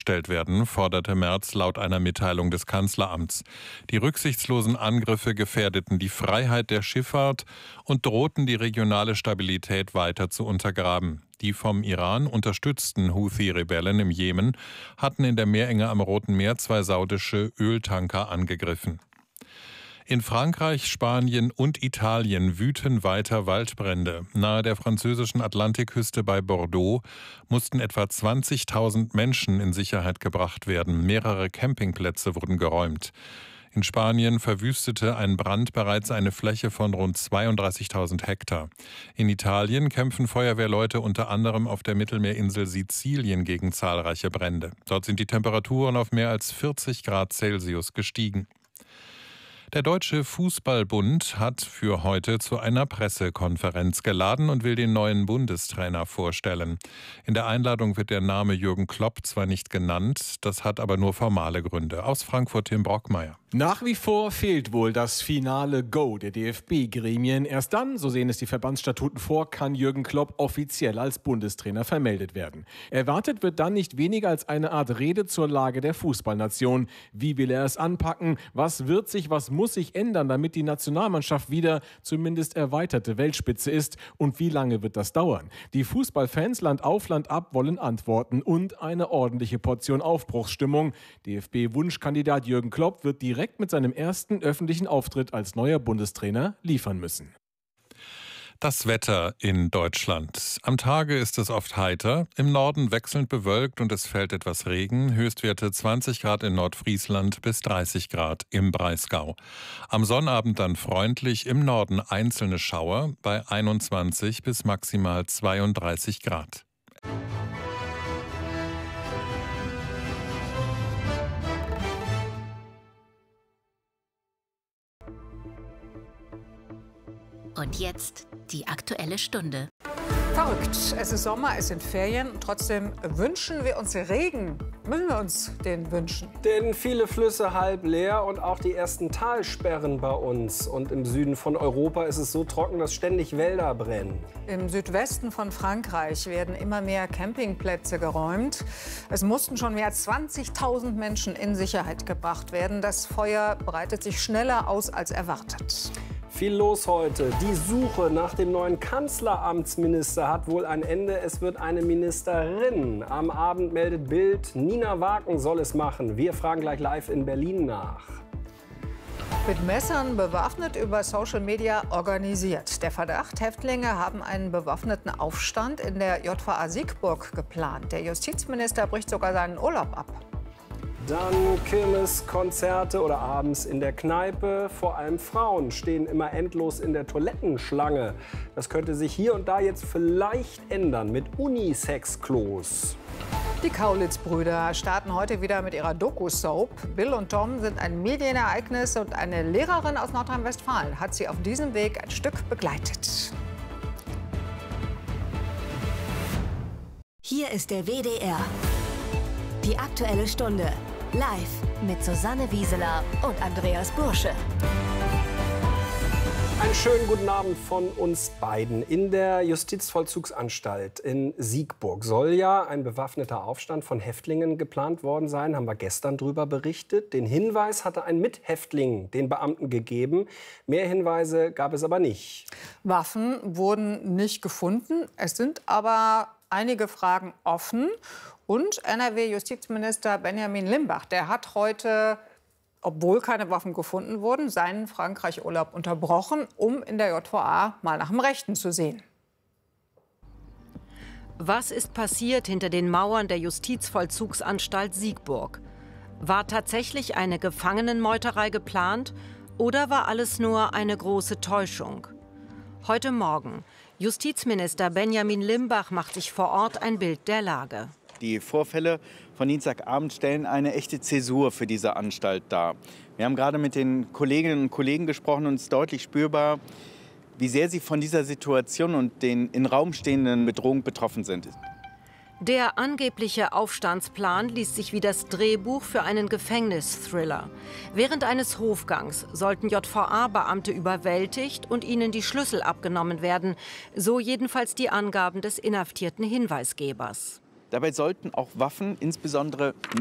gestellt werden, forderte Merz laut einer Mitteilung des Kanzleramts. Die rücksichtslosen Angriffe gefährdeten die Freiheit der Schifffahrt und drohten die regionale Stabilität weiter zu untergraben. Die vom Iran unterstützten Houthi-Rebellen im Jemen hatten in der Meerenge am Roten Meer 2 saudische Öltanker angegriffen. In Frankreich, Spanien und Italien wüten weiter Waldbrände. Nahe der französischen Atlantikküste bei Bordeaux mussten etwa 20.000 Menschen in Sicherheit gebracht werden. Mehrere Campingplätze wurden geräumt. In Spanien verwüstete ein Brand bereits eine Fläche von rund 32.000 Hektar. In Italien kämpfen Feuerwehrleute unter anderem auf der Mittelmeerinsel Sizilien gegen zahlreiche Brände. Dort sind die Temperaturen auf mehr als 40 Grad Celsius gestiegen. Der Deutsche Fußballbund hat für heute zu einer Pressekonferenz geladen und will den neuen Bundestrainer vorstellen. In der Einladung wird der Name Jürgen Klopp zwar nicht genannt, das hat aber nur formale Gründe. Aus Frankfurt Tim Brockmeier. Nach wie vor fehlt wohl das finale Go der DFB-Gremien. Erst dann, so sehen es die Verbandsstatuten vor, kann Jürgen Klopp offiziell als Bundestrainer vermeldet werden. Erwartet wird dann nicht weniger als eine Art Rede zur Lage der Fußballnation. Wie will er es anpacken? Was wird sich, was muss sich ändern, damit die Nationalmannschaft wieder zumindest erweiterte Weltspitze ist? Und wie lange wird das dauern? Die Fußballfans Land auf, Land ab wollen Antworten und eine ordentliche Portion Aufbruchsstimmung. DFB-Wunschkandidat Jürgen Klopp wird direkt mit seinem ersten öffentlichen Auftritt als neuer Bundestrainer liefern müssen. Das Wetter in Deutschland. Am Tage ist es oft heiter, im Norden wechselnd bewölkt und es fällt etwas Regen. Höchstwerte 20 Grad in Nordfriesland bis 30 Grad im Breisgau. Am Sonnabend dann freundlich, im Norden einzelne Schauer bei 21 bis maximal 32 Grad. Und jetzt die Aktuelle Stunde. Verrückt. Es ist Sommer, es sind Ferien. Trotzdem wünschen wir uns Regen. Müssen wir uns den wünschen? Denn viele Flüsse halb leer und auch die ersten Talsperren bei uns. Und im Süden von Europa ist es so trocken, dass ständig Wälder brennen. Im Südwesten von Frankreich werden immer mehr Campingplätze geräumt. Es mussten schon mehr als 20.000 Menschen in Sicherheit gebracht werden. Das Feuer breitet sich schneller aus als erwartet. Viel los heute. Die Suche nach dem neuen Kanzleramtsminister hat wohl ein Ende. Es wird eine Ministerin. Am Abend meldet Bild, Nina Waken soll es machen. Wir fragen gleich live in Berlin nach. Mit Messern bewaffnet über Social Media organisiert. Der Verdacht, Häftlinge haben einen bewaffneten Aufstand in der JVA Siegburg geplant. Der Justizminister bricht sogar seinen Urlaub ab. Dann Kirmes, Konzerte oder abends in der Kneipe. Vor allem Frauen stehen immer endlos in der Toilettenschlange. Das könnte sich hier und da jetzt vielleicht ändern mit Unisex-Klos. Die Kaulitz-Brüder starten heute wieder mit ihrer Doku-Soap. Bill und Tom sind ein Medienereignis und eine Lehrerin aus Nordrhein-Westfalen hat sie auf diesem Weg ein Stück begleitet. Hier ist der WDR. Die Aktuelle Stunde. Live mit Susanne Wieseler und Andreas Bursche. Einen schönen guten Abend von uns beiden. In der Justizvollzugsanstalt in Siegburg soll ja ein bewaffneter Aufstand von Häftlingen geplant worden sein. Haben wir gestern darüber berichtet. Den Hinweis hatte ein Mithäftling den Beamten gegeben. Mehr Hinweise gab es aber nicht. Waffen wurden nicht gefunden. Es sind aber einige Fragen offen. Und NRW-Justizminister Benjamin Limbach, der hat heute, obwohl keine Waffen gefunden wurden, seinen Frankreich-Urlaub unterbrochen, um in der JVA mal nach dem Rechten zu sehen. Was ist passiert hinter den Mauern der Justizvollzugsanstalt Siegburg? War tatsächlich eine Gefangenenmeuterei geplant oder war alles nur eine große Täuschung? Heute Morgen. Justizminister Benjamin Limbach macht sich vor Ort ein Bild der Lage. Die Vorfälle von Dienstagabend stellen eine echte Zäsur für diese Anstalt dar. Wir haben gerade mit den Kolleginnen und Kollegen gesprochen und es ist deutlich spürbar, wie sehr sie von dieser Situation und den im Raum stehenden Bedrohungen betroffen sind. Der angebliche Aufstandsplan liest sich wie das Drehbuch für einen Gefängnisthriller. Während eines Hofgangs sollten JVA-Beamte überwältigt und ihnen die Schlüssel abgenommen werden. So jedenfalls die Angaben des inhaftierten Hinweisgebers. Dabei sollten auch Waffen, insbesondere